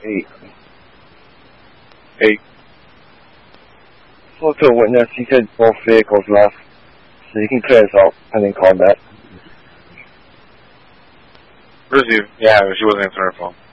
8. 8. Spoke to a witness. He said both vehicles left. So you can clear us out and then call back. Where's he? Yeah, she wasn't answering her phone.